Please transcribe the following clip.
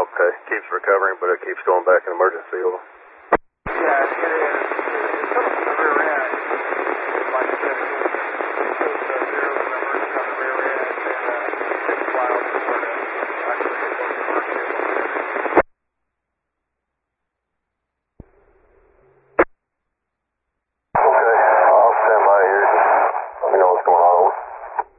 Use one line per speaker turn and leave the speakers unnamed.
Okay, keeps recovering, but it keeps going back in emergency.
Yeah, it is.